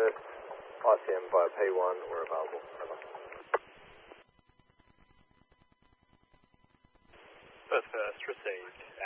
first, ICM via P1 were available. Over. First, received.